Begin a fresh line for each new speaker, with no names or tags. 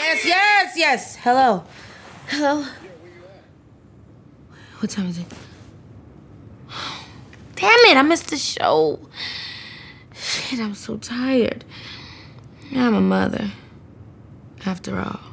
Yes. Hello.
What time is it? Damn it, I missed the show. Shit, I'm so tired. I'm a mother, after all.